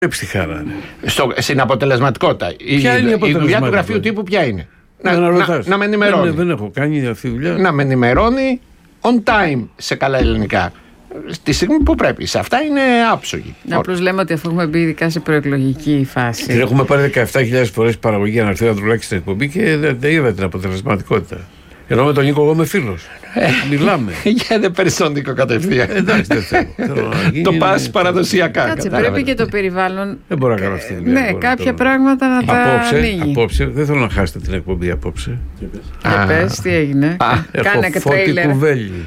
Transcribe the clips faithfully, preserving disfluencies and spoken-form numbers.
Στη χαρά, Στο, στην αποτελεσματικότητα. Ποια η, είναι η, αποτελεσματικότητα? Η δουλειά του γραφείου τύπου ποια είναι? Να, να, να, να με ενημερώνει. Δεν, δεν έχω κάνει αυτή τη δουλειά. Να με ενημερώνει on time σε καλά ελληνικά. Στη στιγμή που πρέπει. Σε αυτά είναι άψογοι. Απλώς λέμε ότι αφού έχουμε μπει ειδικά σε προεκλογική φάση. Την έχουμε πάρει δεκαεπτά χιλιάδες φορές παραγωγή για να έρθει ο Ανδρουλάκης στην εκπομπή και δεν, δεν είδα την αποτελεσματικότητα. Ενώ με τον Νίκο εγώ είμαι φίλος. Ε, Μιλάμε. Για δεν παίρνεις τον Νίκο κατευθείαν. Ε, εντάξει, δεν θέλω. θέλω το πας παραδοσιακά. Κάτσε, πρέπει και το περιβάλλον. Δεν μπορώ να κάνω αυτή τη δουλειά. Ναι, κάποια πράγματα να τα ανοίγει. Απόψε, δεν θέλω να χάσετε την εκπομπή απόψε. Για πες, τι έγινε? Κάνε και τρέιλερ. Κουβέλη.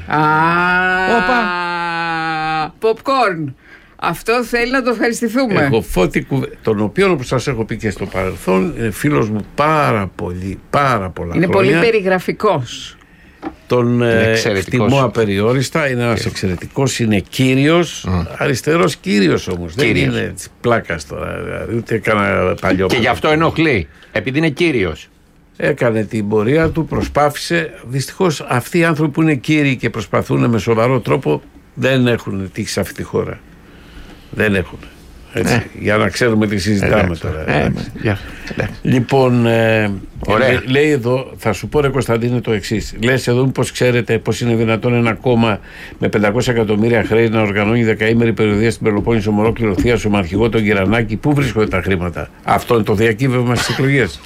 Popcorn. Αυτό θέλει να το ευχαριστηθούμε. Έχω Φώτη Κουβέλη, τον οποίο όπως σας έχω πει και στο παρελθόν είναι φίλος μου πάρα πολύ, πάρα πολλά είναι χρόνια. Είναι πολύ περιγραφικός. Τον εκτιμώ απεριόριστα, είναι ένας εξαιρετικός, είναι κύριος, mm. αριστερός κύριος όμως. Κύριος. Δεν είναι πλάκας τώρα, δηλαδή, ούτε κανένα παλιό. Και γι' αυτό ενοχλεί, επειδή είναι κύριος. Έκανε την πορεία του, προσπάθησε. Δυστυχώς αυτοί οι άνθρωποι που είναι κύριοι και προσπαθούν με σοβαρό τρόπο δεν έχουν τύχει σε αυτή τη χώρα. Δεν έχουν. Έτσι, ε. Για να ξέρουμε τι συζητάμε ε, τώρα. Ε, ε, ε. Λοιπόν, ε, λέ, λέει εδώ, θα σου πω ρε Κωνσταντίνε το εξής. Λες εδώ πως ξέρετε πως είναι δυνατόν ένα κόμμα με πεντακόσια εκατομμύρια χρέη να οργανώνει δεκαήμερη περιοδία στην Πελοπόννησο με ολόκληρο θείασο με αρχηγό τον Κυρανάκη. Πού βρίσκονται τα χρήματα? Αυτό είναι το διακύβευμα στις εκλογές.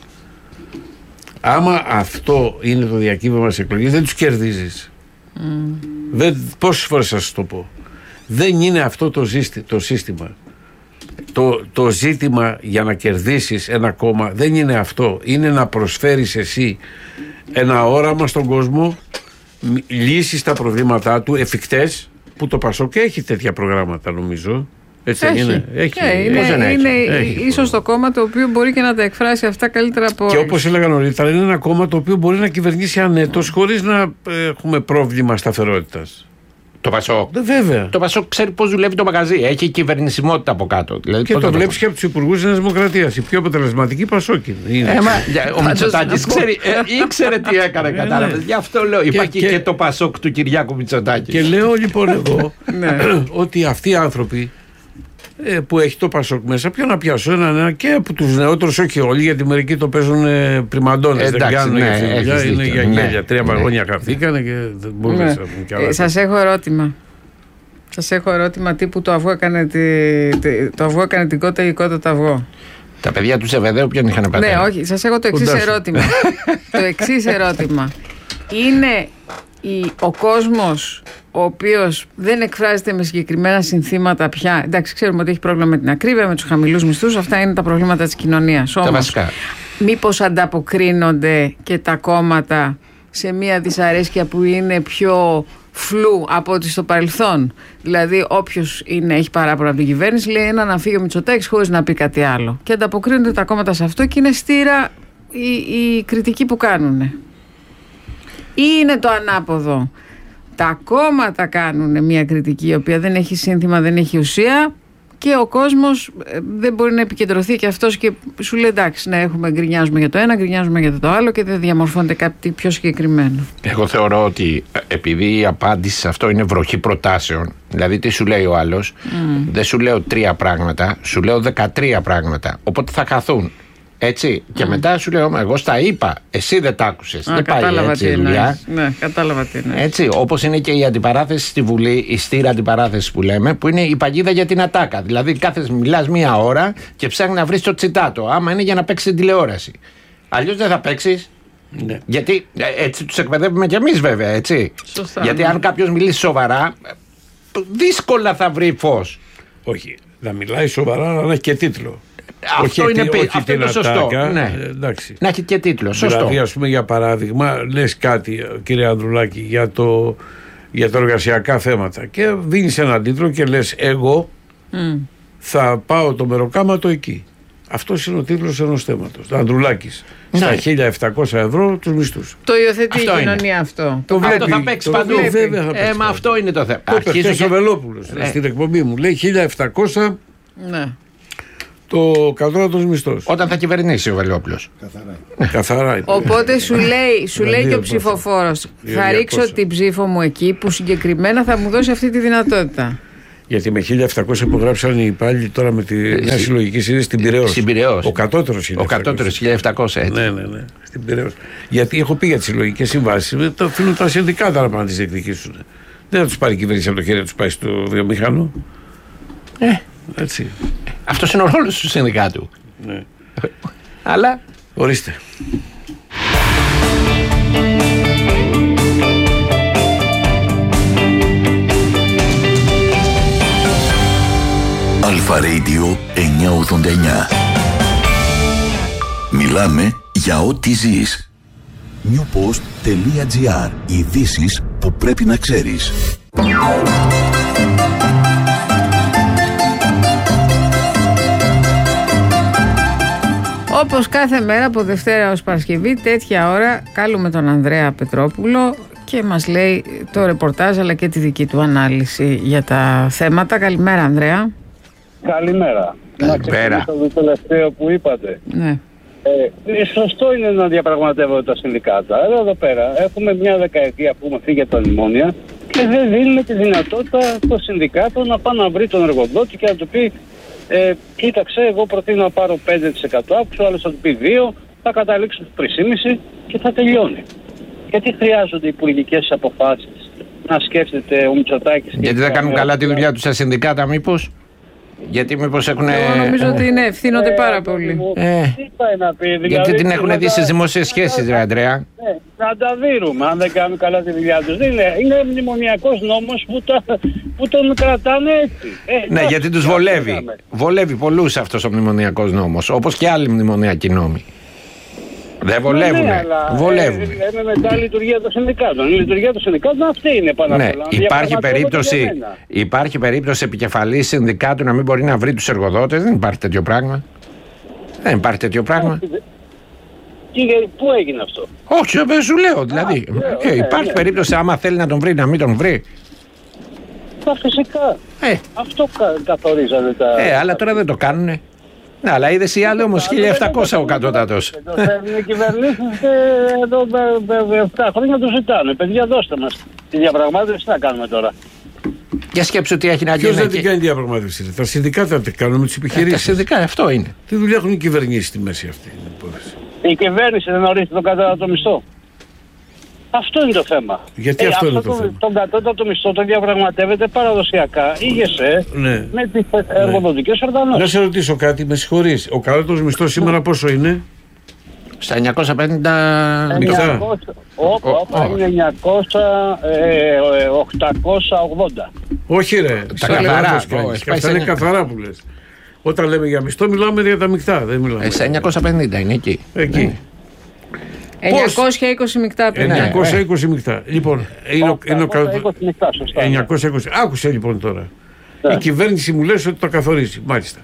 Άμα αυτό είναι το διακύβευμα στις εκλογές, δεν τους κερδίζεις. Mm. Δεν, πόσες φορές θα σας το πω? Δεν είναι αυτό το, ζήστη, το σύστημα. Το, το ζήτημα για να κερδίσεις ένα κόμμα δεν είναι αυτό. Είναι να προσφέρεις εσύ ένα όραμα στον κόσμο, λύσεις τα προβλήματά του εφικτές, που το Πασόκ έχει τέτοια προγράμματα νομίζω. Έτσι έχει. είναι. Έχει. Yeah, είναι, είναι, είναι έχει. Ίσως το κόμμα το οποίο μπορεί και να τα εκφράσει αυτά καλύτερα από Και όπως έλεγα νωρίτερα, είναι ένα κόμμα το οποίο μπορεί να κυβερνήσει ανέτος χωρίς να έχουμε πρόβλημα σταθερότητας. Το Πασόκ. Βέβαια. Το Πασόκ ξέρει πώς δουλεύει το μαγαζί. Έχει κυβερνησιμότητα από κάτω. Δηλαδή, και το, το βλέπει και από τους υπουργούς της Νέας Δημοκρατίας. Η πιο αποτελεσματική Πασόκ είναι. Ε, μα, ο Μητσοτάκης ξέρει, ε, ήξερε τι έκανε, κατάλαβες. Γι' αυτό λέω. Υπάρχει και, και το Πασόκ του Κυριάκου Μητσοτάκη. Και λέω λοιπόν εγώ ότι αυτοί οι άνθρωποι ε, που έχει το Πασόκ μέσα, ποιο να πιάσω έναν ένα και από τους νεότερους, όχι όλοι, γιατί μερικοί το παίζουν ε, πριμαντώνες. Δεν κάνουν ναι, για δουλειά, είναι για γέλια. Ναι, τρία παγόνια ναι. Χαθήκανε και δεν μπορούν ναι. να ε, Σας έχω ερώτημα. Σας έχω ερώτημα τύπου το αυγό έκανε, τη, τη, το αυγό έκανε την κότα ή η κότα το αυγό. Τα παιδιά του Ζεβεδαίου ποιον είχαν πατέρα? Ναι, όχι, σας έχω το εξής ερώτημα. Το εξής ερώτημα. Είναι η, ο κόσμος ο οποίος δεν εκφράζεται με συγκεκριμένα συνθήματα πια. Εντάξει, ξέρουμε ότι έχει πρόβλημα με την ακρίβεια, με τους χαμηλούς μισθούς. Αυτά είναι τα προβλήματα της κοινωνίας. Όμως, βασικά. Μήπως ανταποκρίνονται και τα κόμματα σε μια δυσαρέσκεια που είναι πιο φλού από ό,τι στο παρελθόν? Δηλαδή, όποιος είναι, έχει παράπονα από την κυβέρνηση, λέει ένα να φύγει ο Μητσοτάκης χωρίς να πει κάτι άλλο. Και ανταποκρίνονται τα κόμματα σε αυτό και είναι στήρα η, η κριτική που κάνουν. Ή είναι το ανάποδο? Τα κόμματα κάνουν μια κριτική η οποία δεν έχει σύνθημα, δεν έχει ουσία και ο κόσμος δεν μπορεί να επικεντρωθεί και αυτός και σου λέει εντάξει, ναι, έχουμε, γκρινιάζουμε για το ένα, γκρινιάζουμε για το άλλο και δεν διαμορφώνεται κάτι πιο συγκεκριμένο. Εγώ θεωρώ ότι επειδή η απάντηση σε αυτό είναι βροχή προτάσεων, δηλαδή τι σου λέει ο άλλος, mm. δεν σου λέω τρία πράγματα, σου λέω δεκατρία πράγματα, οπότε θα χαθούν. Έτσι. Και mm. μετά σου λέω, εγώ στα είπα, εσύ δεν τα άκουσες. Δεν πάει έτσι η δουλειά. Ναι, κατάλαβα τι είναι. Έτσι, όπως είναι και η αντιπαράθεση στη Βουλή, η στήρα αντιπαράθεση που λέμε, που είναι η παγίδα για την ατάκα. Δηλαδή, κάθε μιλάς μία ώρα και ψάχνει να βρεις το τσιτάτο. Άμα είναι για να παίξεις την τηλεόραση. Αλλιώς δεν θα παίξεις. Ναι. Γιατί έτσι τους εκπαιδεύουμε κι εμείς, βέβαια, έτσι. Σωστά, γιατί ναι. αν κάποιος μιλήσει σοβαρά, δύσκολα θα βρει φως. Όχι, να μιλάει σοβαρά, αλλά να έχει και τίτλο. Αυτό όχι, είναι, όχι αυτό είναι σωστό. Ατάκα, ναι. ε, εντάξει. Να έχει και τίτλο. Σωστό. Δηλαδή, ας πούμε, για παράδειγμα, λες κάτι, κύριε Ανδρουλάκη, για, το, για τα εργασιακά θέματα και δίνεις έναν τίτλο και λες εγώ mm. θα πάω το μεροκάματο εκεί. Αυτός είναι ο τίτλος ενός θέματος. Ανδρουλάκης. Ναι. Στα χίλια επτακόσια ευρώ τους μισθούς. Το υιοθετεί η κοινωνία αυτό. Το, βλέπει, αυτό θα παίξει το παντού. Βέβαια θα παίξει ε, μα αυτό είναι το θέμα. Το είπε ο Βελόπουλος ε. στην εκπομπή μου. Λέει χίλια επτακόσια ναι. το κατώτατος μισθός. Όταν θα κυβερνήσει ο Βελόπουλος. Καθαρά. Καθαρά είναι. Οπότε σου λέει, σου λέει και ο ψηφοφόρος, θα ρίξω την ψήφο μου εκεί που συγκεκριμένα θα μου δώσει αυτή τη δυνατότητα. Γιατί με χίλια επτακόσια που γράψαν οι υπάλληλοι τώρα με τη νέα συλλογική σύνδεση στην Πειραιώς. Στην Πειραιώς. Ο κατώτερος είναι. Ο κατώτερος χίλια επτακόσια, έτσι. Ναι, ναι, ναι. Στην Πειραιώς. Γιατί έχω πει για τις συλλογικές συμβάσεις, το αφήνουν τα συνδικάτα να πάνε να τις διεκδικήσουν. Δεν θα τους πάρει η κυβέρνηση από το χέρι να τους πάει στο βιομηχανό. Ε, έτσι. Αυτός είναι ο ρόλος του συνδικάτου. Ναι. Αλλά. Ορίστε. Αλφα Radio εννιακόσια ογδόντα εννιά. Μιλάμε για ό,τι ζεις. newpost.gr. Ειδήσεις που πρέπει να ξέρεις. Όπως κάθε μέρα από Δευτέρα ως Παρασκευή, τέτοια ώρα καλούμε τον Ανδρέα Πετρόπουλο και μας λέει το ρεπορτάζ αλλά και τη δική του ανάλυση για τα θέματα. Καλημέρα, Ανδρέα. Καλημέρα. Καλημέρα. Να το τελευταίο που είπατε. Ναι. Ε, σωστό είναι να διαπραγματεύονται τα συνδικάτα. Αλλά εδώ πέρα έχουμε μια δεκαετία που έχουμε φύγει από τα μνημόνια και δεν δίνουμε τη δυνατότητα στο συνδικάτο να πάει να βρει τον εργοδότη και να του πει ε, κοίταξε, εγώ προτείνω να πάρω πέντε τοις εκατό άκουσα, ο άλλος θα του πει δύο, θα καταλήξω στο τρία κόμμα πέντε και θα τελειώνει. Γιατί χρειάζονται υπουργικές αποφάσεις να σκέφτεται ο Μητσοτάκης? Γιατί δεν κάνουν καλά τη δουλειά τους στα συνδικάτα, μήπως? Γιατί μήπως έχουν. Εγώ νομίζω ότι είναι, ευθύνονται ε, πάρα πολύ. Ε, τι πάει να πει, δηλαδή, γιατί την έχουν δει τα... στις δημόσιες σχέσεις, ρε Ανδρέα. Ναι, να τα δίνουμε, αν δεν κάνουν καλά τη δουλειά τους. Είναι, είναι μνημονιακός νόμος που, τα, που τον κρατάνε έτσι. Ε, ναι, να, γιατί τους βολεύει. Βολεύει πολλούς αυτός ο μνημονιακός νόμος, όπως και άλλοι μνημονιακοί νόμοι. Δεν βολεύουν. Ναι, βολεύουν. Ε, λέμε μετά λειτουργία των συνδικάτων. Η λειτουργία των συνδικάτων αυτή είναι πάνω ναι, απ' όλα. Υπάρχει περίπτωση, υπάρχει περίπτωση επικεφαλής συνδικάτου να μην μπορεί να βρει τους εργοδότες. Δεν υπάρχει τέτοιο πράγμα. Δεν υπάρχει τέτοιο πράγμα. Και πού έγινε αυτό? Όχι, δεν σου λέω. Δηλαδή, Α, λέω, ε, υπάρχει ναι, περίπτωση ναι. άμα θέλει να τον βρει να μην τον βρει. Τα φυσικά. Ε. Αυτό κα, καθορίζανε τα. Ε, αλλά τώρα δεν το κάνουνε. Ναι, αλλά είδες οι άλλοι όμως χίλια επτακόσια ο κατώτατος. Το φέρνουν οι κυβερνήσεις και εδώ επτά χρόνια το ζητάνε. Παιδιά, δώστε μας τη διαπραγμάτευση, τι να κάνουμε τώρα? Για σκέψου τι έχει να γίνει. Ποιος δεν την κάνει διαπραγμάτευση? Τα συνδικάτα την κάνουν με τις επιχειρήσεις. Τα συνδικάτα, αυτό είναι. Τι δουλειά έχουν οι κυβερνήσεις στη μέση αυτή? Η κυβέρνηση δεν ορίζει τον κατώτατο μισθό. Αυτό είναι το θέμα. Γιατί ε, αυτό, αυτό είναι το, το θέμα? Τον κατώτατο μισθό τον διαπραγματεύεται παραδοσιακά η ΓΕΣΕ ναι. με τις εργοδοτικές ναι. οργανώσεις. Να σε ρωτήσω κάτι, με συγχωρείς. Ο κατώτατος μισθός σήμερα πόσο είναι? Στα εννιακόσια πενήντα μισθά. Όπα, είναι εννιακόσια, οκτακόσια ογδόντα. Όχι ρε, τα καθαρά. Αυτά είναι καθαρά που λες. Όταν λέμε για μισθό μιλάμε για τα μεικτά. Δεν μιλάμε. Στα εννιακόσια πενήντα είναι εκεί. Εκεί. εννιακόσια είκοσι μεικτά πριν. εννιακόσια είκοσι μεικτά. Λοιπόν, είναι ο εννιακόσια είκοσι. Άκουσε λοιπόν τώρα. Η κυβέρνηση μου λέει ότι το καθορίζει. Μάλιστα.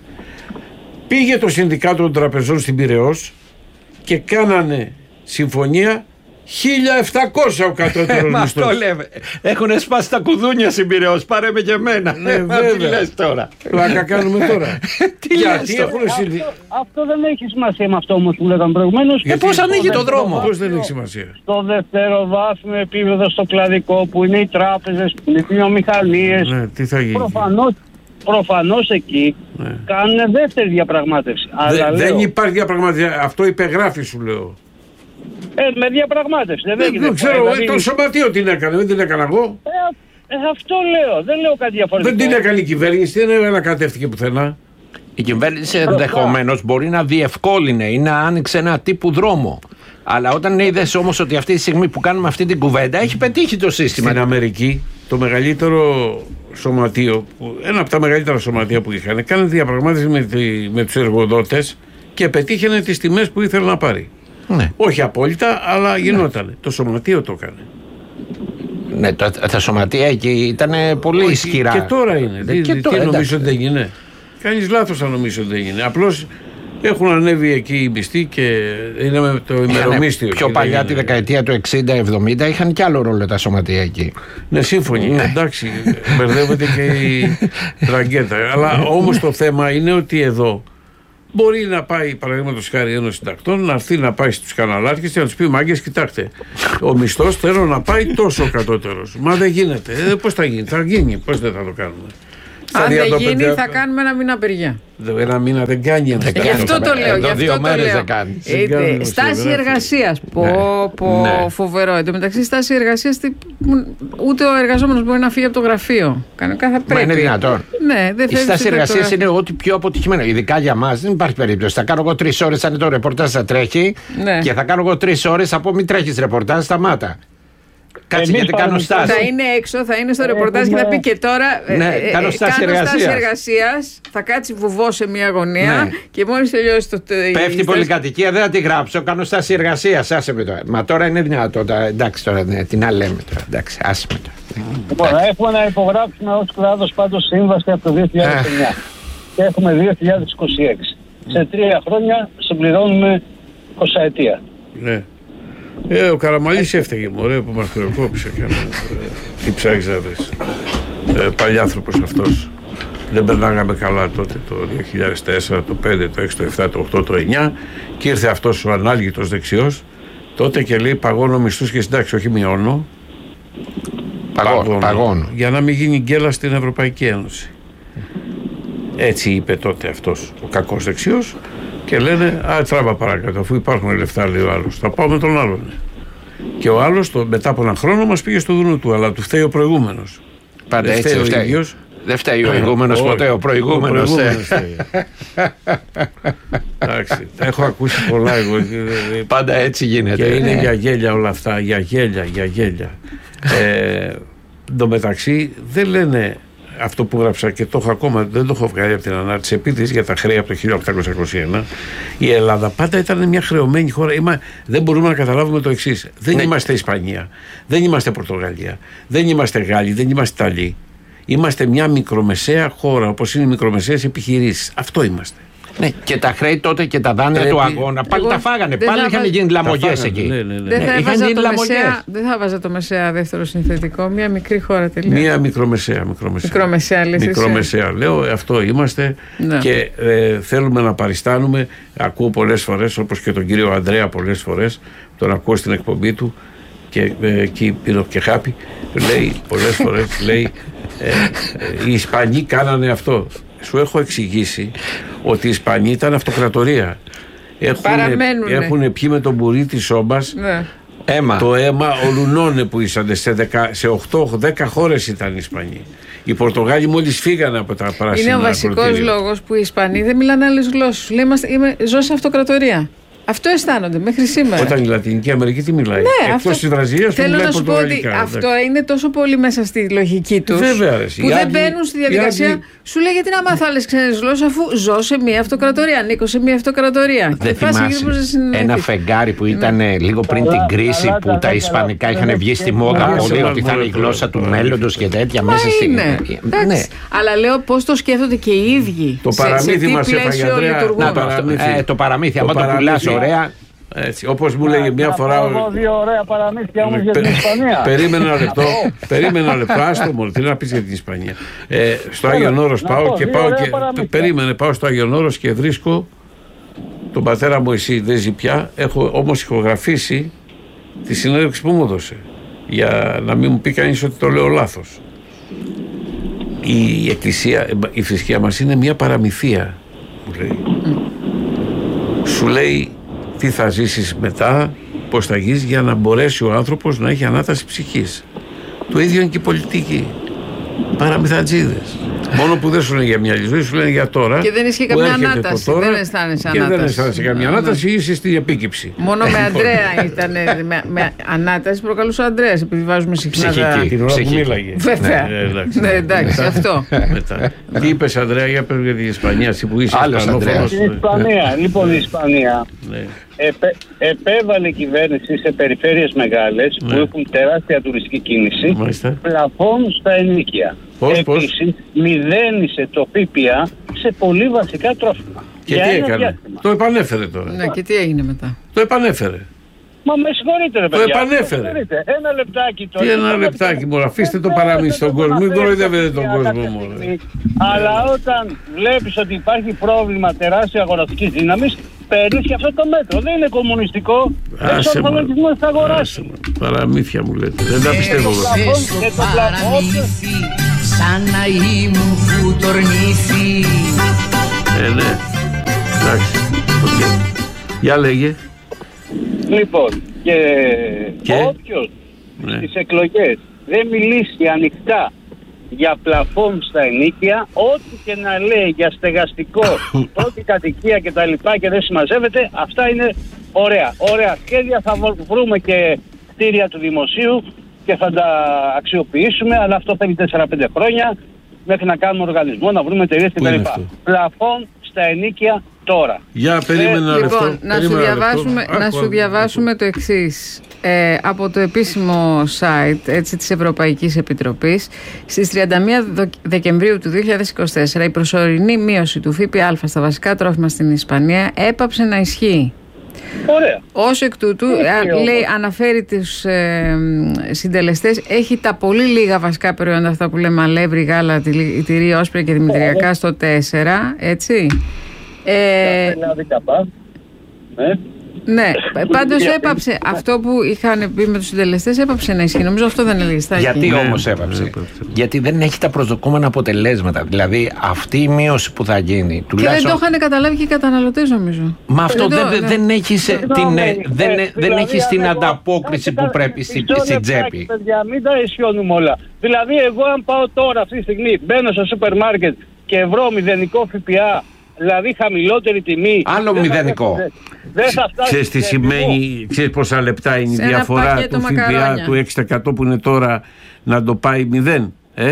Πήγε το Συνδικάτο των Τραπεζών στην Πειραιώς και κάνανε συμφωνία χίλια επτακόσια ο κατώτερος μισθός. Αυτό λέμε. Έχουν σπάσει τα κουδούνια στην Πειραιώς. Πάρε με και εμένα. Ναι, βέβαια. Τι λες τώρα? Πλάκα κάνουμε τώρα. Τι Γιατί λες έχουν συνδυ... αυτό, αυτό δεν έχει σημασία με αυτό όμως που λέγαμε προηγουμένως. Και πώς ανοίγει το δρόμο? Πώς δεν έχει σημασία? Στο δευτεροβάθμιο επίπεδο, στο κλαδικό που είναι οι τράπεζες, που είναι οι βιομηχανίες. Ναι, τι θα γίνει? Προφανώς, προφανώς εκεί ναι. κάνουν δεύτερη διαπραγμάτευση. Δε, Αλλά δεν λέω, υπάρχει διαπραγμάτευση. Αυτό υπεγράφει, σου λέω. Ε, με διαπραγμάτευση. Δεν, δεν, δεν ξέρω, δηλαδή... το σωματείο την έκανε, δεν την έκανα εγώ. Ε, ε, αυτό λέω, δεν λέω κάτι διαφορετικό. Δεν την έκανε η κυβέρνηση, δεν ανακατεύτηκε πουθενά. Η κυβέρνηση ενδεχομένως μπορεί να διευκόλυνε ή να άνοιξε ένα τύπου δρόμο. Αλλά όταν είδες όμως ότι αυτή τη στιγμή που κάνουμε αυτή την κουβέντα έχει πετύχει το σύστημα. Στην Αμερική, το μεγαλύτερο σωματείο, ένα από τα μεγαλύτερα σωματεία που είχαν, έκανε διαπραγμάτευση με, τη, με τους εργοδότες και πετύχαινε τις τιμές που ήθελε να πάρει. Ναι. Όχι απόλυτα, αλλά γινότανε. Ναι. Το σωματείο το έκανε. Ναι, τα, τα σωματεία εκεί ήταν πολύ Όχι, ισχυρά. Και τώρα είναι. Ναι, τι και τι τώρα, νομίζω ότι δεν έγινε? Κάνεις λάθος αν νομίζω ότι δεν έγινε. Απλώς έχουν ανέβει εκεί οι μισθοί και είναι με το ημερομίσθιο. Ναι, πιο παλιά τη δεκαετία του εξήντα εβδομήντα είχαν κι άλλο ρόλο τα σωματεία εκεί. Ναι, σύμφωνοι. Ναι. Εντάξει, μπερδεύεται και η τραγκέτα. Αλλά όμως το θέμα είναι ότι εδώ μπορεί να πάει, παραδείγματος χάρη, ένας συντακτών, να έρθει να πάει στους καναλάρχες και να τους πει: μάγκες, κοιτάξτε, ο μισθός θέλω να πάει τόσο κατώτερος. Μα δεν γίνεται. Ε, πώς θα γίνει? Θα γίνει. Πώς δεν θα το κάνουμε? Αν δεν γίνει, θα κάνουμε ένα μήνα απεργία. Ένα μήνα δεν κάνει. Γι' αυτό το λέω. Γι' αυτό δύο το μέρες λέω. δεν κάνει. Είτε, στάση εργασίας. Πω, πω, Ναι. φοβερό. Εν τω μεταξύ, στάση εργασίας ούτε ο εργαζόμενος μπορεί να φύγει από το γραφείο. Κανονικά θα πρέπει. Μα είναι δυνατόν. Ναι, δεν Η στάση εργασία είναι ό,τι πιο αποτυχημένο. Ειδικά για μας δεν υπάρχει περίπτωση. Θα κάνω εγώ τρεις ώρες αν το ρεπορτάζ θα τρέχει Ναι. και θα κάνω εγώ τρεις ώρες από μην τρέχεις ρεπορτάζ, σταμάτα. Κάτσε Εμείς γιατί κάνω παραδείγματος- στάση. Θα είναι έξω, θα είναι στο ρεπορτάζ και θα πει και τώρα. ε, Ναι, ε, ε, κάνω στάση κάνω εργασίας. εργασίας, θα κάτσει βουβό σε μια γωνία Ναι. και μόλις τελειώσει το. η Πέφτει στάση- πολυκατοικία, δεν θα τη γράψω. Κάνω στάση εργασία. Άσε με τώρα. Μα τώρα είναι δυνατό. τα- Εντάξει τώρα, ναι, την άλλη λέμε τώρα. Εντάξει, άσε με τώρα. Λοιπόν, έχουμε να υπογράψουμε ως κλάδος πάντως σύμβαση από το δύο χιλιάδες εννιά και έχουμε δύο χιλιάδες είκοσι έξι. Σε τρία χρόνια συμπληρώνουμε εικοσαετία. Ναι. Ε, ο Καραμαλής έφταιγε μωρέ που μας χρεοκόπησε και τι ψάχνεις να δεις. Ε, παλιάνθρωπος αυτός. Δεν περνάγαμε καλά τότε το δύο χιλιάδες τέσσερα, το πέντε, το έξι, το επτά, το οκτώ, το εννιά και ήρθε αυτός ο ανάλγητος δεξιός τότε και λέει παγώνω μισθούς και συντάξεις, όχι μειώνω. Παγώνω. Παγώνω. Για να μην γίνει γκέλα στην Ευρωπαϊκή Ένωση. Έτσι είπε τότε αυτός ο κακός δεξιός και λένε α, τράβα παρακάτω αφού υπάρχουν λεφτά λέει ο άλλος, θα πάω με τον άλλον. Και ο άλλος το, μετά από έναν χρόνο μας πήγε στο δούνο του, αλλά του φταίει ο προηγούμενος. Πάντα Δεν έτσι φταίει δεν ο φταίει. ίδιος. Δεν φταίει ο ηγούμενος Όχι. ποτέ, ο προηγούμενος. Ο ε. προηγούμενος φταίει. Εντάξει, τα έχω ακούσει πολλά εγώ. Πάντα έτσι γίνεται. Και είναι Ναι. για γέλια όλα αυτά, για γέλια, για γέλια. ε, Εν τω μεταξύ δεν λένε αυτό που γράψα και το έχω ακόμα, δεν το έχω βγάλει από την ανάρτηση επίθεση για τα χρέη από το χίλια οκτακόσια είκοσι ένα. Η Ελλάδα πάντα ήταν μια χρεωμένη χώρα. Είμα, δεν μπορούμε να καταλάβουμε το εξής. Δεν Ναι. είμαστε Ισπανία, δεν είμαστε Πορτογαλία, δεν είμαστε Γάλλοι, δεν είμαστε Ιταλοί. Είμαστε μια μικρομεσαία χώρα όπως είναι οι μικρομεσαίες επιχειρήσεις. Αυτό είμαστε. Ναι, και τα χρέη τότε και τα δάνεια Πρέπει- του αγώνα πάλι Εγώ τα φάγανε. δεν Πάλι θα είχαν βάζ- γίνει Τα λαμογιές φάγανε, εκεί. ναι, ναι, ναι. Δεν θα, είχαν έβαζα γίνει το λαμογιές. μεσαία, δεν θα βάζα το μεσαία δεύτερο συνθετικό. Μια μικρή χώρα τελείω. Μια μικρομεσαία. Μικρομεσαία, Μικρομεσαία, λες εσύ. μικρομεσαία. Λέω αυτό είμαστε Ναι. και ε, θέλουμε να παριστάνουμε. Ακούω πολλές φορές, όπως και τον κύριο Ανδρέα πολλές φορές, τον ακούω στην εκπομπή του και ε, εκεί πήρω και χάπη. Λέει πολλές φορές, λέει ε, ε, οι Ισπανοί κάνανε αυτό. Σου έχω εξηγήσει ότι οι Ισπανοί ήταν αυτοκρατορία. Παραμένουνε. Έχουν πιει με τον μπουρί της σόμπας Ναι. Έμα. το αίμα ολουνώνε που ήσαν σε, δεκα, σε οκτώ δέκα χώρες ήταν οι Ισπανοί. Οι Πορτογάλοι μόλις φύγανε από τα πράσινα. Είναι ο βασικός ακροτήρια. λόγος που οι Ισπανοί δεν μιλάνε άλλες γλώσσες. Λέει, είμαστε, είμαι, ζω σε αυτοκρατορία. Αυτό αισθάνονται μέχρι σήμερα. Όταν η Λατινική Αμερική τι μιλάει. Ναι, Εκτός αυτό- της Βραζιλίας που Θέλω μιλάει να σου πω ότι πορτογαλικά. αυτό εντάξει. είναι τόσο πολύ μέσα στη λογική του. Βέβαια, ρε, εσύ. Που Οι δεν Άγγλοι- μπαίνουν στη οι διαδικασία. Άγγλοι- Σου λέει γιατί να μάθω άλλες ξένες γλώσσες αφού ζω σε μια αυτοκρατορία. Ανήκω σε μια αυτοκρατορία. Δεν Και πας εκεί πώς να θυμάσαι συνεννοηθείς. ένα φεγγάρι που ήταν ε, λίγο πριν Καλά, την κρίση καλά, που καλά, τα καλά. ισπανικά είχαν Ναι, βγει στη ναι, μόδα ναι, πολύ ναι, ότι θα είναι η ναι, γλώσσα του ναι, μέλλοντος και τέτοια Μα μέσα στην. είναι. Ναι. Εντάξει. Αλλά λέω πώς το σκέφτονται και οι ίδιοι. Το Σε- σε παραμύθι τι μας έφαγε, πλαίσιο Ανδρέα. λειτουργούν. Να το, αυτό. παραμύθι. Ε, το παραμύθι. Το Αν το παραμύθι. πουλάς ωραία. Έτσι, όπως μου λέγε μια Να φορά. πω ο- εγώ δύο ωραία παραμύθια όμως για Πε- την Ισπανία. Περίμενε ένα λεπτό. Περίμενε ένα λεπτό. Άστο μόνο. Τι να πεις για την Ισπανία. Ε, στο Άγιον Όρος να πάω πω και δύο πάω ωραία και. παραμύθια. Περίμενε, πάω στο Άγιον Όρος και βρίσκω τον πατέρα Μωυσή. Δεν ζει πια. Έχω όμως ηχογραφήσει τη συνέντευξη που μου έδωσε. Για να μην μου πει κανείς ότι το λέω λάθος. Η εκκλησία, η θρησκεία μας είναι μια παραμυθία, μου λέει. Σου λέει τι θα ζήσεις μετά, πώς θα γεις, για να μπορέσει ο άνθρωπος να έχει ανάταση ψυχής. Το ίδιο είναι και η πολιτική. Παραμυθατζίδες. Μόνο που δεν σου λένε για μια άλλη ζωή, σου λένε για τώρα. Και δεν ισχύει που καμιά έρχεται το ανάταση, τώρα δεν αισθάνεσαι Και δεν ανάταση. αισθάνεσαι καμιά Ναι. ανάταση, είσαι στην επίκυψη. Μόνο με Αντρέα ήταν. Με, με ανάταση προκαλούσε ο Αντρέας, επειδή βάζουμε συχνά. τα- Ψυχική. Την ώρα που Ψυχική. μίλαγε. Βέβαια. Ναι, εντάξει. Ναι, εντάξει, αυτό. Μετά. Τι είπες, Ανδρέα, για πες για την Ισπανία, εσύ που είσαι Άλλος Ισπανόφωνος. Ανδρέας. Στην Ισπανία, λοιπόν η Ισπανία Ναι. επέ, επέβαλε η κυβέρνηση σε περιφέρειες μεγάλες που Ναι. έχουν τεράστια τουριστική κίνηση Μάλιστα. πλαφών στα ενοίκια. Πώς, πώς? Επίσης μηδένισε το ΦΠΑ σε πολύ βασικά τρόφιμα. Και Για τι ένα έκανε. διάστημα. Το επανέφερε τώρα. Ναι, και τι έγινε μετά. Το επανέφερε. Μα με συγχωρείτε ρε Το παιδιά. επανέφερε. Με συγχωρείτε. Ένα λεπτάκι τώρα. Τι ένα λεπτάκι, μωρέ, αφήστε το παραμύθι στον κόσμο. Μην κοροϊδεύετε τον κόσμο, μωρέ. Αλλά όταν βλέπεις ότι υπάρχει πρόβλημα τεράστια αγοραστικής δύναμης, παίρνεις και αυτό το μέτρο. Δεν είναι κομμουνιστικό. Άσε Έξω με. από τον θα Άσε αγοράσει. με. Παραμύθια μου λέτε. Δεν τα πιστεύω. το εγώ. πλαφόν στο και το πλαφόν. παραμύθι, σαν να ήμουν φουτορνήθη. Ε, ναι. Εντάξει. Okay. Για λέγε. Λοιπόν, και, και? όποιος ναι. στις εκλογές δεν μιλήσει ανοιχτά για πλαφόν στα ενοίκια, ό,τι και να λέει για στεγαστικό, πρώτη κατοικία και τα λοιπά και δεν συμμαζεύεται, αυτά είναι ωραία. Ωραία σχέδια, θα βρούμε και κτίρια του δημοσίου και θα τα αξιοποιήσουμε, αλλά αυτό θέλει τέσσερα πέντε χρόνια μέχρι να κάνουμε οργανισμό, να βρούμε εταιρείες κτλ. Πλαφόν στα ενοίκια τώρα. Για περίμενα ε, λεπτό. Λοιπόν, να σου διαβάσουμε, να σου διαβάσουμε το εξής. Ε, από το επίσημο site έτσι, της Ευρωπαϊκής Επιτροπής, στις τριάντα μία Δεκεμβρίου του δύο χιλιάδες είκοσι τέσσερα η προσωρινή μείωση του ΦΠΑ στα βασικά τρόφιμα στην Ισπανία έπαψε να ισχύει. Ωραία. Ως εκ τούτου, α, λέει, αναφέρει τους ε, συντελεστές, έχει τα πολύ λίγα βασικά προϊόντα, αυτά που λέμε αλεύρι, γάλα, τυρί, όσπρια και δημητριακά στο τέσσερα, έτσι. Ε, ναι. Ναι, πάντως έπαψε αυτό που είχαν πει με τους συντελεστές, έπαψε να ισχύει. Νομίζω αυτό δεν έλεγε. Γιατί όμως έπαψε? Ναι, γιατί δεν έχει τα προσδοκόμενα αποτελέσματα. Δηλαδή αυτή η μείωση που θα γίνει. Και δεν το είχαν καταλάβει και οι καταναλωτές, νομίζω. Μα αυτό δεν, ναι. δεν έχεις την, δεν, δεν έχεις την ανταπόκριση που πρέπει στην τσέπη. Παιδιά, μην τα ισιώνουμε όλα. Δηλαδή, εγώ αν πάω τώρα αυτή τη στιγμή, μπαίνω στο σούπερ μάρκετ και βρω μηδενικό ΦΠΑ, δηλαδή χαμηλότερη τιμή. Άλλο μηδενικό. Δεν θα φτάσει. Ξέρεις τι σημαίνει, ξέρεις πόσα λεπτά είναι η διαφορά του ΦΠΑ του έξι τοις εκατό που είναι τώρα να το πάει μηδέν. Ε?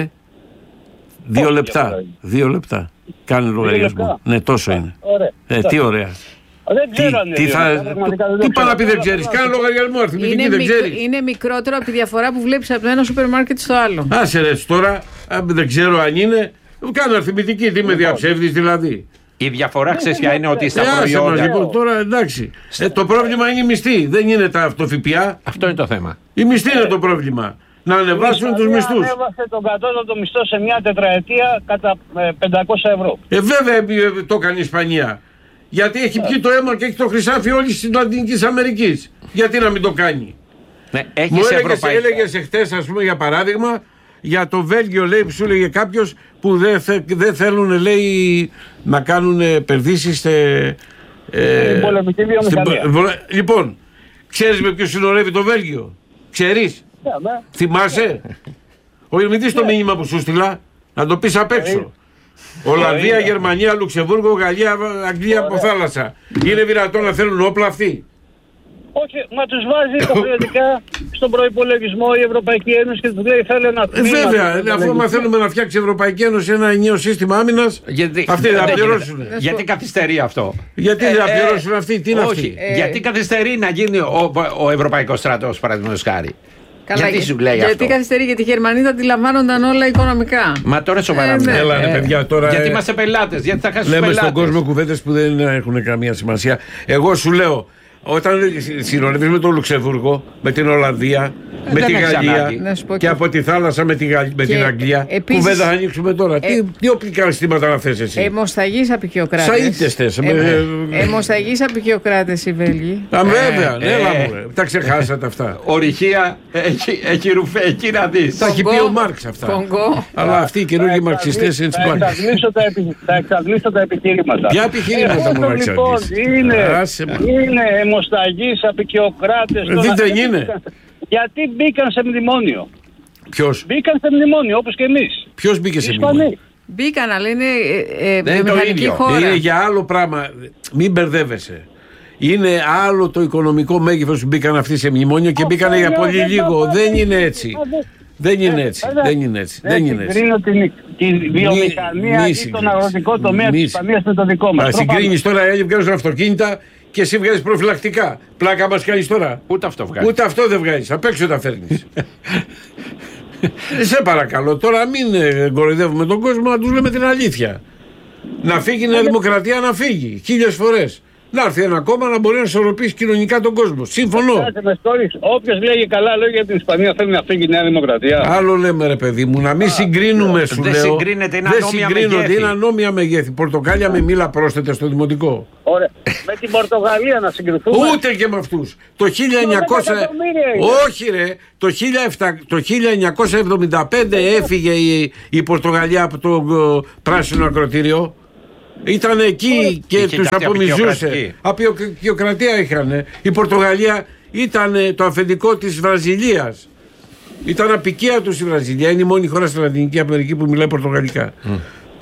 Δύο λεπτά. Δύο λεπτά. Κάνε λογαριασμό. Ναι, τόσο είναι. Ε, τι ωραία. Δεν ξέρω αν είναι. Τι πάει να πει δεν ξέρεις? Κάνε λογαριασμό. Αριθμητική δεν ξέρεις. Είναι μικρότερο από τη διαφορά που βλέπεις από το ένα σούπερ μάρκετ στο άλλο. Άσε ρε τώρα, δεν ξέρω αν είναι. Κάνε αριθμητική, τι με διαψεύδεις δηλαδή. Η διαφορά, ξέρεις ποια είναι, ότι στα ε, προϊόντα. Λοιπόν, τώρα εντάξει. Ε, το πρόβλημα είναι η μισθή. Δεν είναι τα αυτοφιπιά. Αυτό είναι το θέμα. Η μισθή είναι το πρόβλημα. Να ανεβάσουν τους μισθούς. Ανέβασε τον κατώτατο μισθό σε μια τετραετία κατά πεντακόσια ευρώ. Ε, βέβαια το έκανε η Ισπανία. Γιατί έχει πιει το αίμα και έχει το χρυσάφι όλη τη Λατινική Αμερική. Γιατί να μην το κάνει. Ναι, έχεις μου έλεγες, ευρωπαϊκή... έλεγες εχθές, ας πούμε, για παράδειγμα, για το Βέλγιο, λέει, που σου έλεγε κάποιος που δεν θε, δε θέλουν, λέει, να κάνουν επενδύσεις σε. Ε, πολεμική βιομηχανία. Λοιπόν, ξέρεις με ποιο συνορεύει το Βέλγιο? Ξέρεις? Yeah, yeah. Θυμάσαι? Όχι, μην δεις το μήνυμα που σου στείλα, να το πεις απ' έξω. Ολλανδία, Γερμανία, Λουξεμβούργο, Γαλλία, Αγγλία από θάλασσα. Είναι δυνατόν να θέλουν όπλα αυτοί? Όχι, μα τους βάζει υποχρεωτικά στον προϋπολογισμό η Ευρωπαϊκή Ένωση και τους λέει θέλει ένα τμήμα. Ε, βέβαια, αφού μα θέλουμε να φτιάξει η Ευρωπαϊκή Ένωση ένα ενιαίο σύστημα άμυνας, αυτοί θα πληρώσουν. Γιατί καθυστερεί αυτό? Γιατί θα πληρώσουν αυτοί, τι είναι αυτοί? Γιατί καθυστερεί να γίνει ο, ο Ευρωπαϊκός στρατός, παραδείγματος χάρη? Καλά, γιατί σου λέει γιατί αυτό? Γιατί καθυστερεί, γιατί οι Γερμανοί θα αντιλαμβάνονταν όλα οικονομικά. Μα τώρα σοβαρά. Ε, ναι. Έλα, ρε, παιδιά, τώρα, γιατί είμαστε πελάτες, γιατί θα χάσουμε πελάτες. Λέμε στον κόσμο κουβέντες που δεν έχουν καμία σημασία. Εγώ σου λέω, όταν συνορεύεις με το Λουξεμβούργο, με την Ολλανδία, ε, με τη Γαλλία και, και από τη θάλασσα με, τη Γα... με την Αγγλία, επίσης, κουβέντα θα ανοίξουμε τώρα. Ε, τι, τι οπλικά αισθήματα να θες εσύ? Αιμοσταγείς απεικιοκράτες. Σαΐτες θες. Αιμοσταγείς απεικιοκράτες οι Βέλγοι. Α, βέβαια, ναι, έλα μου, τα ξεχάσατε αυτά. Ορυχεία έχει ρουφέ, εκεί να δεις. Τα έχει πει ο Μάρξ αυτά. Αλλά αυτοί οι καινούργιοι μαρξιστές είναι τσιπάκες. Θα εξαντλήσω τα επιχειρήματα. Ποια επιχειρήματα μου να εξαντλήσεις? Είναι αιμοσταγείς απεικιοκράτες. Δεν είναι. Γιατί μπήκαν σε μνημόνιο. Ποιος? Μπήκαν σε μνημόνιο όπως και εμείς. Ποιος μπήκε σε μνημόνιο? Μπήκαν, αλλά είναι ε, ε, βιομηχανική χώρα. Είναι για άλλο πράγμα. Μην μπερδεύεσαι. Είναι άλλο το οικονομικό μέγεθος που μπήκαν αυτοί σε μνημόνιο και μπήκαν για πολύ λίγο. Δεν είναι έτσι. Δεν είναι έτσι. Δεν είναι έτσι. Δεν είναι έτσι. Συγκρίνω την βιομηχανία ή τον αγροτικό τομέα της Ισπανίας με το δικό μας. Συγκρίνεις τώρα, οι άλλοι βγάζουν αυτοκίνητα και εσύ βγάζεις προφυλακτικά. Πλάκα μας κάνεις τώρα? Ούτε αυτό βγάζεις. Ούτε αυτό δεν βγάζεις. Απ' έξω τα φέρνεις. Σε παρακαλώ, τώρα μην κοροϊδεύουμε τον κόσμο, να τους λέμε την αλήθεια. Να φύγει η Νέα Δημοκρατία, να φύγει. Χίλιες φορές. Να έρθει ένα κόμμα να μπορεί να ισορροπήσει κοινωνικά τον κόσμο. Συμφωνώ. Όποιος λέγει καλά λόγια για την Ισπανία θέλει να φύγει η Νέα Δημοκρατία. Άλλο λέμε, ρε παιδί μου, να μην συγκρίνουμε, σου δεν λέω. Συγκρίνεται, είναι δεν ανώμια συγκρίνονται, μεγέθη. είναι ανώμια μεγέθη. Πορτοκάλια με μήλα πρόσθετε στο δημοτικό. Ωραία. Με την Πορτογαλία να συγκριθούμε. Ούτε και με αυτούς. Το χίλια εννιακόσια. Όχι, ρε. Το, χίλια επτακόσια... το χίλια εννιακόσια εβδομήντα πέντε έφυγε η, η Πορτογαλία από το uh, πράσινο ακροτήριο. Ήταν εκεί και είχε τους απομυζούσε. απεικιοκρατική. Απεικιοκρατία είχαν. Η Πορτογαλία ήταν το αφεντικό της Βραζιλίας. Ήταν απικία τους η Βραζιλία. Είναι η μόνη χώρα στην Λατινική Αμερική που μιλάει πορτογαλικά. Mm.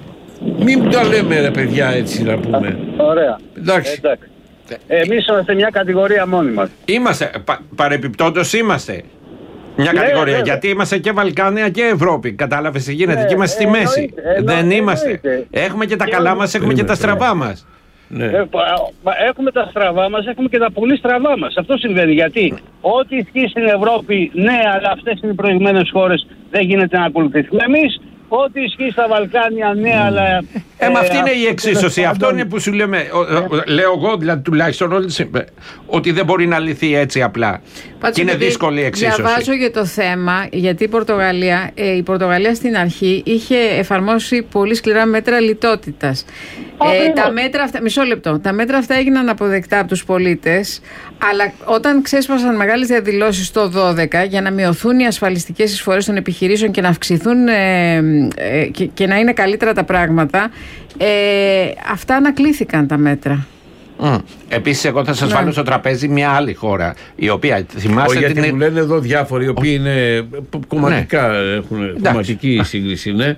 Μην τα λέμε, ρε παιδιά, έτσι να πούμε. Ωραία. Εντάξει. Εντάξει. Εμείς είμαστε μια κατηγορία μόνοι μας. Είμαστε, πα, παρεπιπτόντως είμαστε μια ναι, κατηγορία. βέβαια. Γιατί είμαστε και Βαλκάνια και Ευρώπη. Κατάλαβες τι γίνεται. Ναι, και είμαστε στη εννοείται, μέση. εννοείται, Δεν είμαστε. εννοείται. Έχουμε και τα Και καλά όλοι- μας, έχουμε και τα Είμαστε. στραβά μας. Ναι. Ε, Έχουμε τα στραβά μας, έχουμε και τα πολύ στραβά μας. Αυτό συμβαίνει. Γιατί ό,τι ισχύει στην Ευρώπη, ναι, αλλά αυτές είναι οι προηγμένες χώρες, δεν γίνεται να ακολουθήσουμε εμείς. Ό,τι ισχύει στα Βαλκάνια, ναι, αλλά. Ε, μα αυτή είναι η αυτό εξίσωση. τέλος Αυτό πάντων- είναι που σου λέμε. ο- ο- Λέω εγώ δηλαδή τουλάχιστον όλες, ε, ότι δεν μπορεί να λυθεί έτσι απλά. Πάντως, Και είναι επειδή δύσκολη η εξίσωση. Διαβάζω για το θέμα, γιατί η Πορτογαλία, ε, η Πορτογαλία στην αρχή είχε εφαρμόσει πολύ σκληρά μέτρα λιτότητας. Ε, Ακριβώς. τα μέτρα αυτά, μισό λεπτό, τα μέτρα αυτά έγιναν αποδεκτά από τους πολίτες, αλλά όταν ξέσπασαν μεγάλες διαδηλώσεις το δώδεκα για να μειωθούν οι ασφαλιστικές εισφορές των επιχειρήσεων και να αυξηθούν ε, ε, και, και να είναι καλύτερα τα πράγματα, ε, αυτά ανακλήθηκαν τα μέτρα. Mm. Επίσης, εγώ θα σας Ναι. βάλω στο τραπέζι μια άλλη χώρα, η οποία Όχι, θυμάστε γιατί την. μου λένε εδώ διάφοροι, οι οποίοι είναι κομματικά, έχουν κομματική σύγκριση, ναι.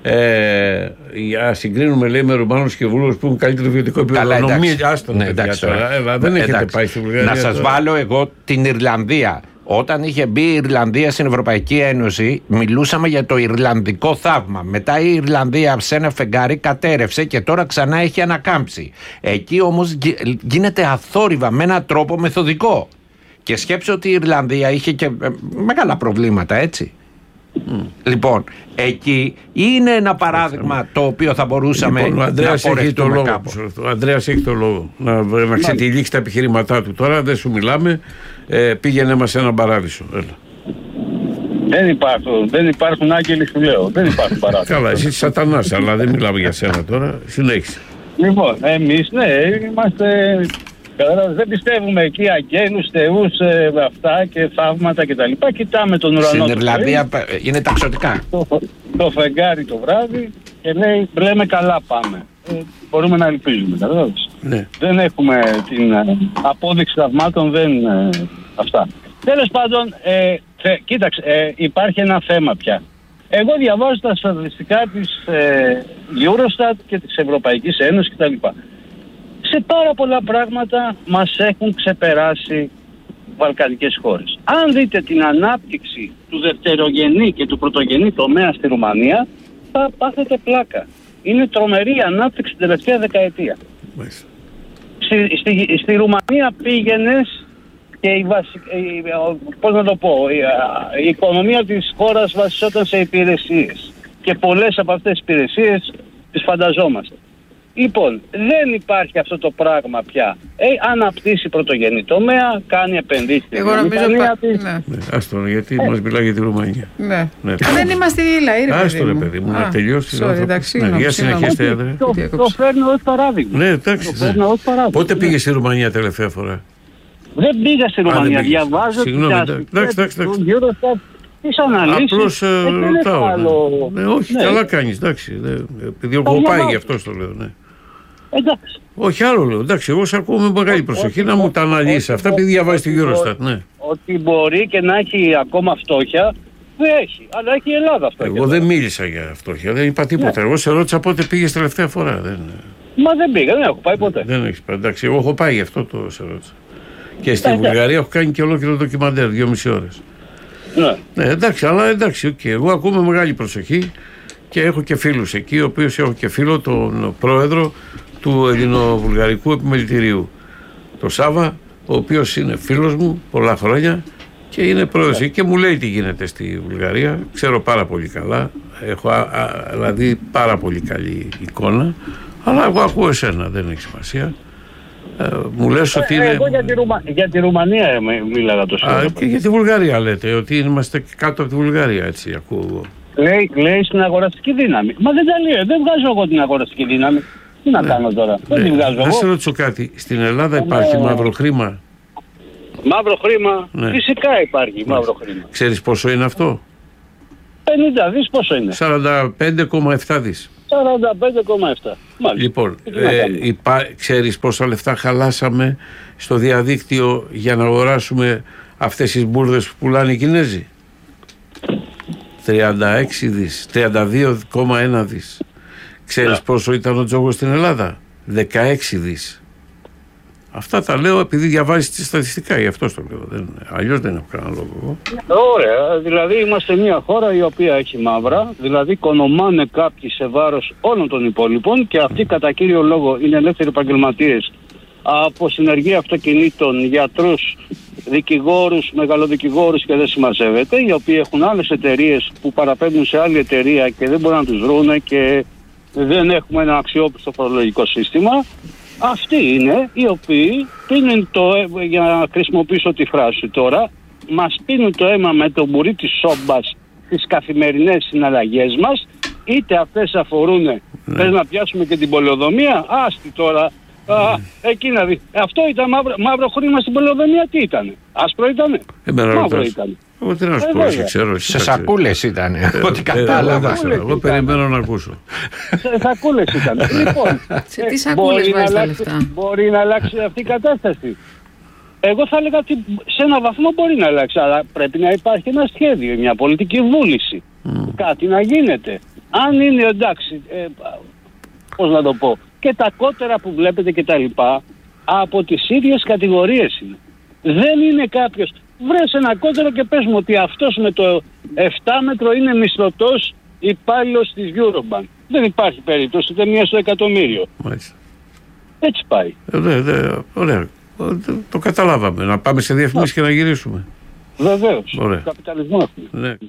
Ε, για συγκρίνουμε, λέει, με Ρουμάνους και Βούλγαρους που έχουν καλύτερο βιωτικό επίπεδο. Καλά, εντάξει. Νομίζει, άστο, Ναι, παιδιά, εντάξει, τώρα. τώρα. Έλα, δεν έχετε Εντάξει. πάει στη Βουλγαρία. Να σας τώρα. βάλω εγώ την Ιρλανδία. Όταν είχε μπει η Ιρλανδία στην Ευρωπαϊκή Ένωση, μιλούσαμε για το Ιρλανδικό θαύμα. Μετά η Ιρλανδία σε ένα φεγγάρι κατέρευσε και τώρα ξανά έχει ανακάμψει. Εκεί όμως γι- γίνεται αθόρυβα με έναν τρόπο μεθοδικό. Και σκέψω ότι η Ιρλανδία είχε και ε, μεγάλα προβλήματα, έτσι. Mm. Λοιπόν, εκεί είναι ένα παράδειγμα το οποίο θα μπορούσαμε Λοιπόν, ο να Ανδρέας έχει το πορευτούμε λόγο. κάπως. Ο Ανδρέας έχει το λόγο. Να, να ξετυλίξει τα επιχειρήματά του. Τώρα δεν σου μιλάμε. Ε, πήγαινε μας σε έναν παράδεισο. Έλα. Δεν υπάρχουν, δεν υπάρχουν άγγελοι, σου λέω. Δεν υπάρχουν παράδειγμα. Καλά, εσύ είσαι σατανάς, αλλά δεν μιλάμε για σένα τώρα. Συνέχισε. Λοιπόν, εμείς ναι, είμαστε. Κατάλαβες, δεν πιστεύουμε εκεί αγγέλους, θεούς, ε, αυτά και θαύματα κτλ. Κοιτάμε τον ουρανό. Στην το Ιρλανδία πρωί, ε, είναι ταξωτικά. το, το φεγγάρι το βράδυ και λέει, λέμε καλά πάμε. Ε, μπορούμε να ελπίζουμε, κατάλαβες. Ναι. Δεν έχουμε την ε, απόδειξη θαυμάτων, δεν ε, αυτά. Τέλος πάντων, ε, θε, κοίταξε, ε, υπάρχει ένα θέμα πια. Εγώ διαβάζω τα στατιστικά της ε, Eurostat και της Ευρωπαϊκής Ένωσης κτλ. Σε πάρα πολλά πράγματα μας έχουν ξεπεράσει βαλκανικές χώρες. Αν δείτε την ανάπτυξη του δευτερογενή και του πρωτογενή τομέα στη Ρουμανία, θα πάθετε πλάκα. Είναι τρομερή η ανάπτυξη την τελευταία δεκαετία. Μάλιστα. Στη, στη, στη Ρουμανία πήγαινες και η, βασι, η, πώς να το πω, η, η οικονομία της χώρας βασιζόταν σε υπηρεσίες. Και πολλές από αυτές τις υπηρεσίες τις φανταζόμαστε. Λοιπόν, δεν υπάρχει αυτό το πράγμα πια. Ε, αναπτύσσει πρωτογενή τομέα, κάνει επενδύσεις στην Εγώ νομίζω. βιομηχανία πα- της. Ναι. Ναι, άστο, γιατί μας μιλάει για τη Ρουμανία. Ναι. Ναι. Δεν είμαστε οι λαοί, ρε Άστο, ρε μου. παιδί μου, Α, να τελειώσει. sorry, ο άνθρωπος. εντάξει, Ναι, συγγνώμη, για συγγνώμη. συνεχίστε, Άντρε. Το, Τι το έκοψε. φέρνω ως παράδειγμα. Ναι, εντάξει. Το ναι. φέρνω ως παράδειγμα. Πότε πήγε στη Ρουμανία τελευταία φορά? Δεν πήγα στη δεν Ρουμανία. πήγες. Διαβάζω Συγγνώμη, τις εντάξει, αστικές εντάξει, του εντάξει. Eurostat, τις αναλύσεις. Απλώς ε, Ε, δεν έχω ρωτάω. άλλο. Ναι. Ναι, όχι, Ναι. καλά κάνεις, εντάξει. Δεν- Επειδή Τα έχω πάει διαβάζω. γι' αυτό το λέω, ναι. Εντάξει. Όχι, άλλο λέω. Εντάξει, εγώ σε ακούω με μεγάλη προσοχή να μου τα αναλύσει αυτά, επειδή διαβάζει τη Eurostat. Ναι. Ότι μπορεί και να έχει ακόμα φτώχεια, δεν έχει. Αλλά έχει η Ελλάδα φτώχεια. Εγώ δεν μίλησα για φτώχεια, δεν είπα τίποτα. Εγώ σε ρώτησα πότε πήγε τελευταία φορά. Δεν, Μα δεν πήγα, δεν έχω πάει ποτέ. δεν έχει πάει. Εντάξει, εγώ έχω πάει γι' αυτό το σε ρώτησα. Και στη Εντάξει. Βουλγαρία έχω κάνει και ολόκληρο ντοκιμαντέρ, δυόμιση ώρες. Ναι. Ναι, εντάξει, αλλά εντάξει, οκ. Εγώ ακούω με μεγάλη προσοχή και έχω και φίλους εκεί, ο οποίος έχω και φίλο τον πρόεδρο του Ελληνοβουλγαρικού Επιμελητηρίου, το Σάβα, ο οποίος είναι φίλος μου πολλά χρόνια και είναι πρόεδρος εκεί και μου λέει τι γίνεται στη Βουλγαρία. Ξέρω πάρα πολύ καλά, έχω α, α, δηλαδή πάρα πολύ καλή εικόνα, αλλά εγώ ακούω εσένα, δεν έχει σημασία. Ε, μου λες ότι είναι... Εγώ για τη, Ρουμα... για τη Ρουμανία ε, μίλαγα το Α, και για τη Βουλγαρία λέτε, ότι είμαστε κάτω από τη Βουλγαρία, έτσι ακούω εγώ. Λέει, λέει στην αγοραστική δύναμη. Μα δεν τα λέει, δεν βγάζω εγώ την αγοραστική δύναμη. Τι να ναι. κάνω τώρα, ναι. δεν την βγάζω εγώ. Να σε ρωτήσω κάτι, στην Ελλάδα υπάρχει ναι. μαύρο χρήμα? Μαύρο χρήμα, ναι. φυσικά υπάρχει ναι. μαύρο χρήμα. Ξέρεις πόσο είναι αυτό? πενήντα δις πόσο είναι? σαράντα πέντε κόμμα επτά δις. σαράντα πέντε κόμμα επτά. Μάλιστα. Λοιπόν, ε, υπά... ξέρεις πόσα λεφτά χαλάσαμε στο διαδίκτυο για να αγοράσουμε αυτές τις μπουρδες που πουλάνε οι Κινέζοι? τριάντα έξι δις, τριάντα δύο κόμμα ένα δις. Ξέρεις yeah. πόσο ήταν ο τζόγος στην Ελλάδα? δεκαέξι δις. Αυτά τα λέω επειδή διαβάζεις τη στατιστικά, γι' αυτό το λέω. Δεν, αλλιώς δεν έχω κανένα λόγο. Ωραία, δηλαδή είμαστε μια χώρα η οποία έχει μαύρα, δηλαδή οικονομάνε κάποιοι σε βάρος όλων των υπόλοιπων και αυτοί κατά κύριο λόγο είναι ελεύθεροι επαγγελματίες από συνεργεία αυτοκινήτων, γιατρούς, δικηγόρους, μεγαλοδικηγόρους και δεν συμμαζεύεται, οι οποίοι έχουν άλλες εταιρείες που παραπέμπουν σε άλλη εταιρεία και δεν μπορούν να τους βρούνε και δεν έχουμε ένα αξιόπιστο φορολογικό σύστημα. Αυτοί είναι οι οποίοι πίνουν το αίμα, για να χρησιμοποιήσω τη φράση τώρα, μας πίνουν το αίμα με το μπουρί της σόμπας στις καθημερινές συναλλαγές μας, είτε αυτές αφορούν, ναι. θες να πιάσουμε και την πολεοδομία, άστη τώρα, α, εκεί να δει. Αυτό ήταν μαύρο, μαύρο χρήμα στην πολεοδομία, τι ήτανε? Άσπρο ήτανε? Εμένα μαύρο ήτανε. Εγώ τι να σου πω, εσύ ξέρω. Σε σακούλες ήταν, ό,τι κατάλαβα. Εγώ περιμένω να ακούσω. Σε σακούλες ήταν. Λοιπόν, σε τι σακούλες βάζεις τα λεφτά? Μπορεί να αλλάξει αυτή η κατάσταση. Εγώ θα έλεγα ότι σε ένα βαθμό μπορεί να αλλάξει, αλλά πρέπει να υπάρχει ένα σχέδιο, μια πολιτική βούληση. Mm. Κάτι να γίνεται. Αν είναι εντάξει, ε, πώς να το πω, και τα κότερα που βλέπετε και τα λοιπά, από τις ίδιες κατηγορίες είναι. Δεν είναι κάποιος, βρες ένα κότερο και πες μου ότι αυτός με το επτά μέτρο είναι μισθωτός υπάλληλος της Eurobank. Δεν υπάρχει περίπτωση, ούτε μία στο εκατομμύριο. Μάλιστα. Έτσι πάει. Ε, δε, δε, ωραία. Το καταλάβαμε. Να πάμε σε διαφημίσεις και να γυρίσουμε. Βεβαίως. Καπιταλισμό έχουμε. Ναι.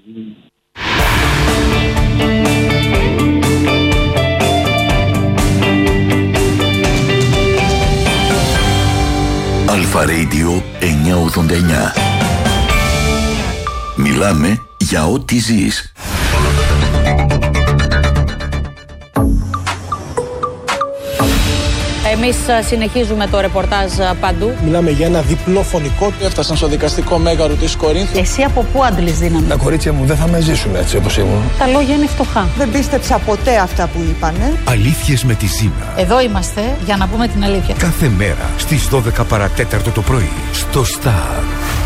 Αλφα Radio εννιακόσια ογδόντα εννιά. Μιλάμε για ό,τι ζεις. Εμείς συνεχίζουμε το ρεπορτάζ παντού. Μιλάμε για ένα διπλό φωνικό. Έφτασαν στο δικαστικό μέγαρο της Κορίνθου. Εσύ από πού άντλεις δύναμη? Τα κορίτσια μου δεν θα με ζήσουν έτσι όπως ήμουν. Τα λόγια είναι φτωχά. Δεν πίστεψα ποτέ αυτά που είπανε. Αλήθειες με τη Ζήνα. Εδώ είμαστε για να πούμε την αλήθεια. Κάθε μέρα στις δώδεκα παρατέταρτο το πρωί στο Star.